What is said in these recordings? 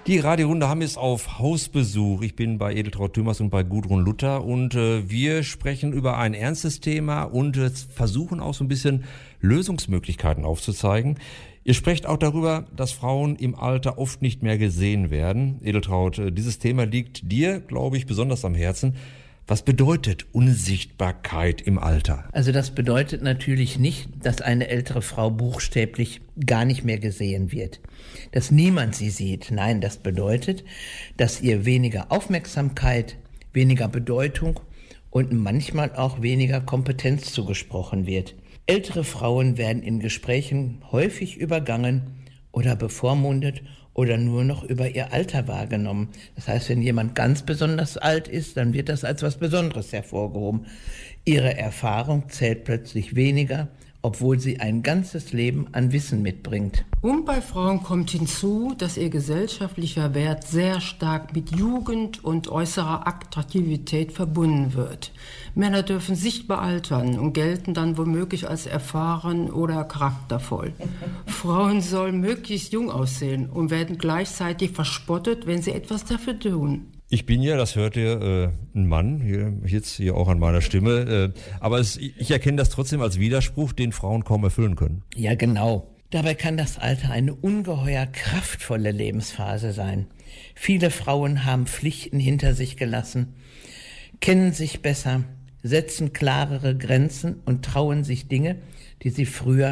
Die Radiorunde Hamm ist auf Hausbesuch. Ich bin bei Edeltraud Thümmers und bei Gudrun Luther und wir sprechen über ein ernstes Thema und versuchen auch so ein bisschen Lösungsmöglichkeiten aufzuzeigen. Ihr sprecht auch darüber, dass Frauen im Alter oft nicht mehr gesehen werden. Edeltraud, dieses Thema liegt dir, glaube ich, besonders am Herzen. Was bedeutet Unsichtbarkeit im Alter? Also das bedeutet natürlich nicht, dass eine ältere Frau buchstäblich gar nicht mehr gesehen wird. Dass niemand sie sieht. Nein, das bedeutet, dass ihr weniger Aufmerksamkeit, weniger Bedeutung und manchmal auch weniger Kompetenz zugesprochen wird. Ältere Frauen werden in Gesprächen häufig übergangen oder bevormundet oder nur noch über ihr Alter wahrgenommen. Das heißt, wenn jemand ganz besonders alt ist, dann wird das als was Besonderes hervorgehoben. Ihre Erfahrung zählt plötzlich weniger, obwohl sie ein ganzes Leben an Wissen mitbringt. Und bei Frauen kommt hinzu, dass ihr gesellschaftlicher Wert sehr stark mit Jugend und äußerer Attraktivität verbunden wird. Männer dürfen sichtbar altern und gelten dann womöglich als erfahren oder charaktervoll. Frauen sollen möglichst jung aussehen und werden gleichzeitig verspottet, wenn sie etwas dafür tun. Ich bin ja, das hört ihr, ein Mann, jetzt hier auch an meiner Stimme, aber ich erkenne das trotzdem als Widerspruch, den Frauen kaum erfüllen können. Ja, genau. Dabei kann das Alter eine ungeheuer kraftvolle Lebensphase sein. Viele Frauen haben Pflichten hinter sich gelassen, kennen sich besser, setzen klarere Grenzen und trauen sich Dinge, die sie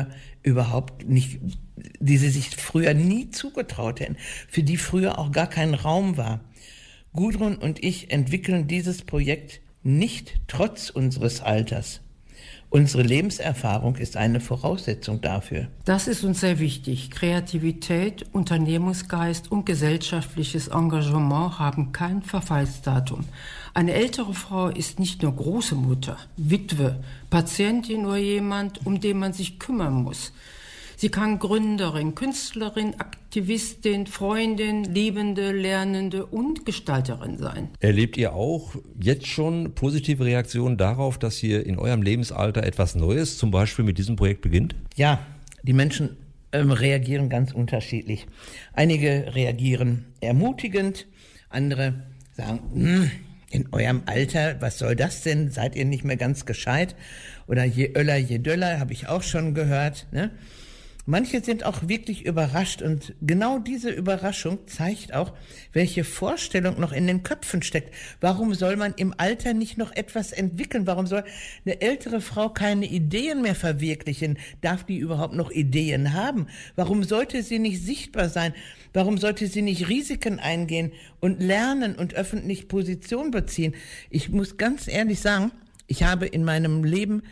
sich früher nie zugetraut hätten, für die früher auch gar kein Raum war. Gudrun und ich entwickeln dieses Projekt nicht trotz unseres Alters. Unsere Lebenserfahrung ist eine Voraussetzung dafür. Das ist uns sehr wichtig. Kreativität, Unternehmungsgeist und gesellschaftliches Engagement haben kein Verfallsdatum. Eine ältere Frau ist nicht nur Großmutter, Witwe, Patientin oder jemand, um den man sich kümmern muss. Sie kann Gründerin, Künstlerin, Aktivistin, Freundin, Liebende, Lernende und Gestalterin sein. Erlebt ihr auch jetzt schon positive Reaktionen darauf, dass hier in eurem Lebensalter etwas Neues, zum Beispiel mit diesem Projekt, beginnt? Ja, die Menschen reagieren ganz unterschiedlich. Einige reagieren ermutigend, andere sagen, in eurem Alter, was soll das denn? Seid ihr nicht mehr ganz gescheit? Oder je öller, je döller, habe ich auch schon gehört, ne? Manche sind auch wirklich überrascht und genau diese Überraschung zeigt auch, welche Vorstellung noch in den Köpfen steckt. Warum soll man im Alter nicht noch etwas entwickeln? Warum soll eine ältere Frau keine Ideen mehr verwirklichen? Darf die überhaupt noch Ideen haben? Warum sollte sie nicht sichtbar sein? Warum sollte sie nicht Risiken eingehen und lernen und öffentlich Position beziehen? Ich muss ganz ehrlich sagen, ich habe in meinem Leben,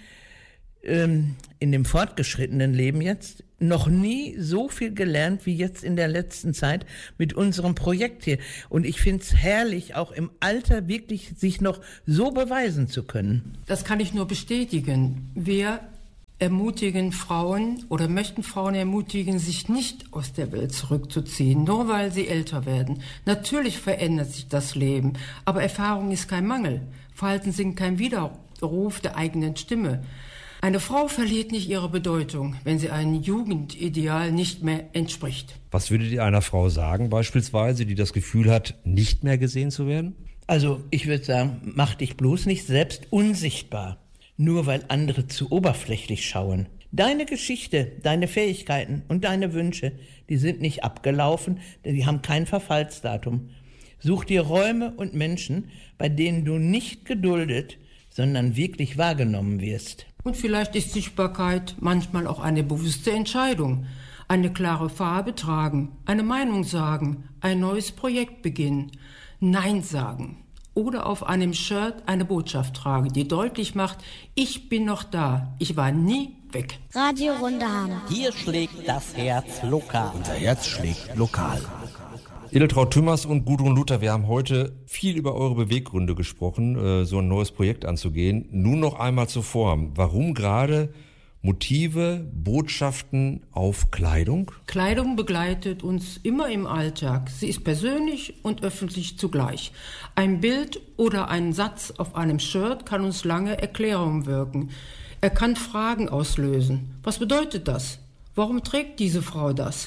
in dem fortgeschrittenen Leben jetzt, noch nie so viel gelernt wie jetzt in der letzten Zeit mit unserem Projekt hier. Und ich finde es herrlich, auch im Alter wirklich sich noch so beweisen zu können. Das kann ich nur bestätigen. Wir ermutigen Frauen oder möchten Frauen ermutigen, sich nicht aus der Welt zurückzuziehen, nur weil sie älter werden. Natürlich verändert sich das Leben, aber Erfahrung ist kein Mangel. Verhalten sind kein Widerruf der eigenen Stimme. Eine Frau verliert nicht ihre Bedeutung, wenn sie einem Jugendideal nicht mehr entspricht. Was würdet ihr einer Frau sagen beispielsweise, die das Gefühl hat, nicht mehr gesehen zu werden? Also ich würde sagen, mach dich bloß nicht selbst unsichtbar, nur weil andere zu oberflächlich schauen. Deine Geschichte, deine Fähigkeiten und deine Wünsche, die sind nicht abgelaufen, denn die haben kein Verfallsdatum. Such dir Räume und Menschen, bei denen du nicht geduldet, sondern wirklich wahrgenommen wirst. Und vielleicht ist Sichtbarkeit manchmal auch eine bewusste Entscheidung. Eine klare Farbe tragen, eine Meinung sagen, ein neues Projekt beginnen, Nein sagen oder auf einem Shirt eine Botschaft tragen, die deutlich macht, ich bin noch da, ich war nie weg. Radiorunde Hamm. Hier schlägt das Herz lokal. Unser Herz schlägt lokal. Edeltraud Thümmers und Gudrun Luther, wir haben heute viel über eure Beweggründe gesprochen, so ein neues Projekt anzugehen. Nun noch einmal zur Form. Warum gerade Motive, Botschaften auf Kleidung? Kleidung begleitet uns immer im Alltag. Sie ist persönlich und öffentlich zugleich. Ein Bild oder ein Satz auf einem Shirt kann uns lange Erklärungen wirken. Er kann Fragen auslösen. Was bedeutet das? Warum trägt diese Frau das?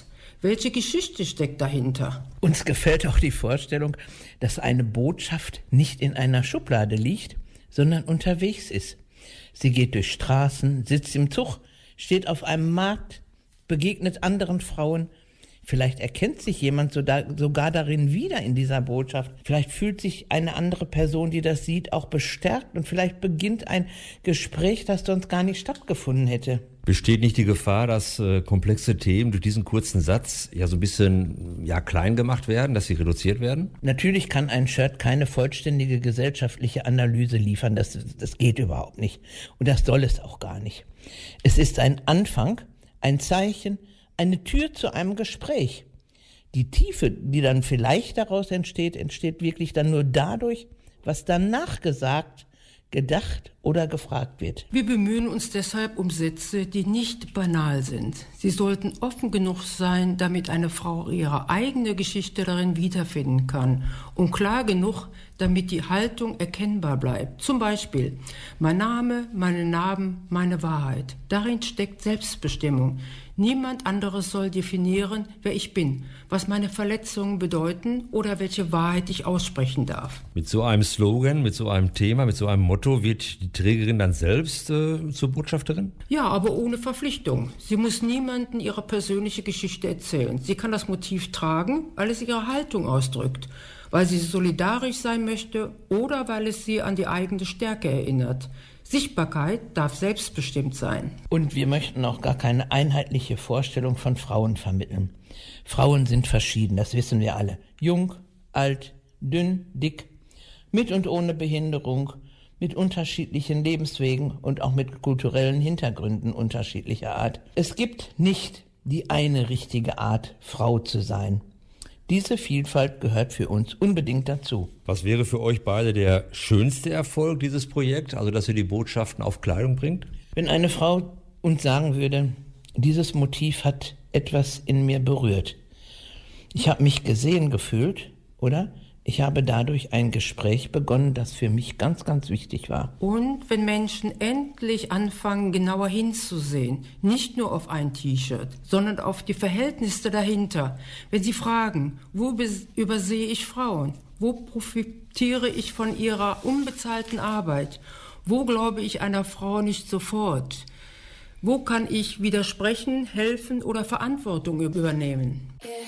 Welche Geschichte steckt dahinter? Uns gefällt auch die Vorstellung, dass eine Botschaft nicht in einer Schublade liegt, sondern unterwegs ist. Sie geht durch Straßen, sitzt im Zug, steht auf einem Markt, begegnet anderen Frauen. Vielleicht erkennt sich jemand sogar darin wieder in dieser Botschaft. Vielleicht fühlt sich eine andere Person, die das sieht, auch bestärkt und vielleicht beginnt ein Gespräch, das sonst gar nicht stattgefunden hätte. Besteht nicht die Gefahr, dass komplexe Themen durch diesen kurzen Satz ja so ein bisschen klein gemacht werden, dass sie reduziert werden? Natürlich kann ein Shirt keine vollständige gesellschaftliche Analyse liefern. Das geht überhaupt nicht. Und das soll es auch gar nicht. Es ist ein Anfang, ein Zeichen, eine Tür zu einem Gespräch. Die Tiefe, die dann vielleicht daraus entsteht wirklich dann nur dadurch, was danach gesagt, gedacht oder gefragt wird. Wir bemühen uns deshalb um Sätze, die nicht banal sind. Sie sollten offen genug sein, damit eine Frau ihre eigene Geschichte darin wiederfinden kann und klar genug, damit die Haltung erkennbar bleibt. Zum Beispiel: Mein Name, meine Narben, meine Wahrheit. Darin steckt Selbstbestimmung. Niemand anderes soll definieren, wer ich bin, was meine Verletzungen bedeuten oder welche Wahrheit ich aussprechen darf. Mit so einem Slogan, mit so einem Thema, mit so einem Motto wird die Trägerin dann selbst zur Botschafterin? Ja, aber ohne Verpflichtung. Sie muss niemandem ihre persönliche Geschichte erzählen. Sie kann das Motiv tragen, weil es ihre Haltung ausdrückt, weil sie solidarisch sein möchte oder weil es sie an die eigene Stärke erinnert. Sichtbarkeit darf selbstbestimmt sein. Und wir möchten auch gar keine einheitliche Vorstellung von Frauen vermitteln. Frauen sind verschieden, das wissen wir alle. Jung, alt, dünn, dick, mit und ohne Behinderung, mit unterschiedlichen Lebenswegen und auch mit kulturellen Hintergründen unterschiedlicher Art. Es gibt nicht die eine richtige Art, Frau zu sein. Diese Vielfalt gehört für uns unbedingt dazu. Was wäre für euch beide der schönste Erfolg dieses Projekts, also dass ihr die Botschaften auf Kleidung bringt? Wenn eine Frau uns sagen würde, dieses Motiv hat etwas in mir berührt. Ich habe mich gesehen gefühlt, oder? Ich habe dadurch ein Gespräch begonnen, das für mich ganz, ganz wichtig war. Und wenn Menschen endlich anfangen, genauer hinzusehen, nicht nur auf ein T-Shirt, sondern auf die Verhältnisse dahinter. Wenn sie fragen, wo übersehe ich Frauen? Wo profitiere ich von ihrer unbezahlten Arbeit? Wo glaube ich einer Frau nicht sofort? Wo kann ich widersprechen, helfen oder Verantwortung übernehmen?